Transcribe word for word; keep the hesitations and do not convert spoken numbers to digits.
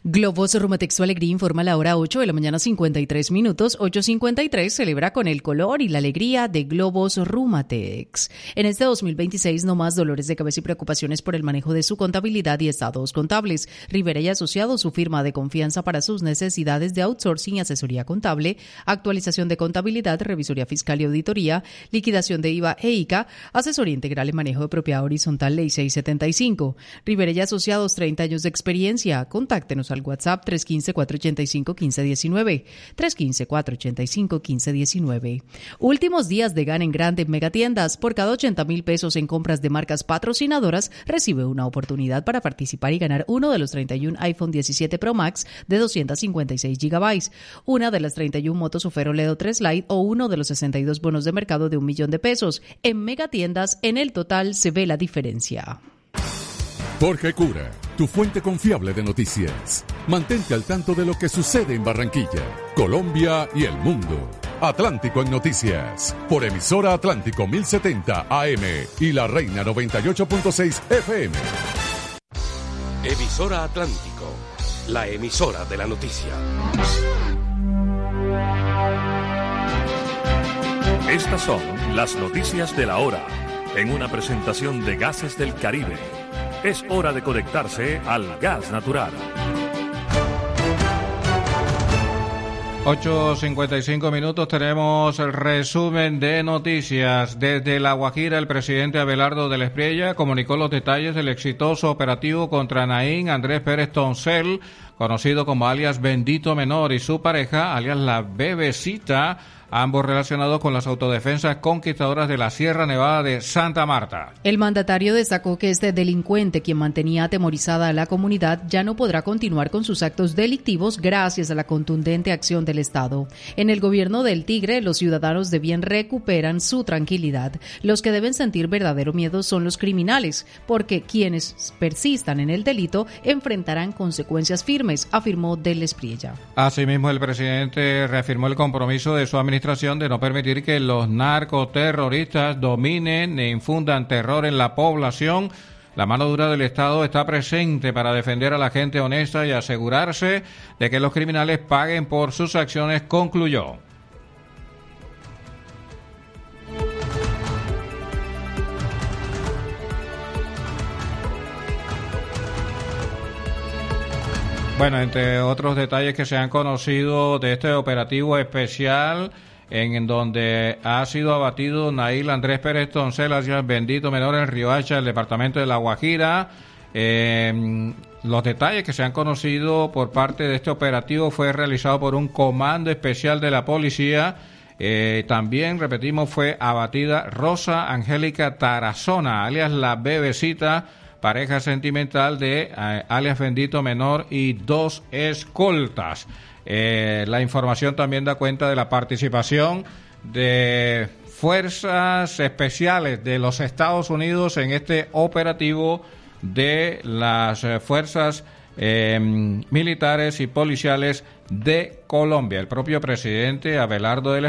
Globos Rumatex Su Alegría informa a la hora ocho de la mañana cincuenta y tres minutos. ocho cincuenta y tres celebra con el color y la alegría de Globos Rumatex. En este dos mil veintiséis no más dolores de cabeza y preocupaciones por el manejo de su contabilidad y estados contables. Rivera y Asociados, su firma de confianza para sus necesidades de outsourcing y asesoría contable, actualización de contabilidad, revisoría fiscal y auditoría, liquidación de I V A e I C A, asesoría integral en manejo de propiedad horizontal, ley seiscientos setenta y cinco. Rivera y Asociados, treinta años de experiencia. Contáctenos al WhatsApp tres uno cinco, cuatro ocho cinco, uno cinco uno nueve, tres uno cinco, cuatro ocho cinco, uno cinco uno nueve. Últimos días de gana en grande en Megatiendas. Por cada ochenta mil pesos en compras de marcas patrocinadoras, recibe una oportunidad para participar y ganar uno de los treinta y uno iPhone diecisiete Pro Max de doscientos cincuenta y seis gigabytes, una de las treinta y uno motos Ufero Ledo tres Lite o uno de los sesenta y dos bonos de mercado de un millón de pesos. En Megatiendas, en el total se ve la diferencia. Jorge Cura, tu fuente confiable de noticias. Mantente al tanto de lo que sucede en Barranquilla, Colombia y el mundo. Atlántico en Noticias, por emisora Atlántico mil setenta A M y La Reina noventa y ocho punto seis F M. Emisora Atlántico, la emisora de la noticia. Estas son las noticias de la hora, en una presentación de Gases del Caribe. Es hora de conectarse al gas natural. ocho cincuenta y cinco minutos, tenemos el resumen de noticias. Desde La Guajira, el presidente Abelardo de la Espriella comunicó los detalles del exitoso operativo contra Naín Andrés Pérez Toncel, conocido como alias Bendito Menor, y su pareja, alias La Bebecita, ambos relacionados con las autodefensas conquistadoras de la Sierra Nevada de Santa Marta. El mandatario destacó que este delincuente, quien mantenía atemorizada a la comunidad, ya no podrá continuar con sus actos delictivos gracias a la contundente acción del Estado. En el gobierno del Tigre, los ciudadanos de bien recuperan su tranquilidad. Los que deben sentir verdadero miedo son los criminales, porque quienes persistan en el delito enfrentarán consecuencias firmes, afirmó Del Espriella. Asimismo, el presidente reafirmó el compromiso de su administración de no permitir que los narcoterroristas dominen e infundan terror en la población. La mano dura del Estado está presente para defender a la gente honesta y asegurarse de que los criminales paguen por sus acciones, concluyó. Bueno, entre otros detalles que se han conocido de este operativo especial, en donde ha sido abatido Naíl Andrés Pérez Toncel, alias Bendito Menor, en Riohacha, el departamento de La Guajira. Eh, los detalles que se han conocido por parte de este operativo fue realizado por un comando especial de la policía. Eh, también, repetimos, fue abatida Rosa Angélica Tarazona, alias La Bebecita, pareja sentimental de eh, alias Bendito Menor, y dos escoltas. Eh, la información también da cuenta de la participación de fuerzas especiales de los Estados Unidos en este operativo de las eh, fuerzas eh, militares y policiales de Colombia. El propio presidente Abelardo de la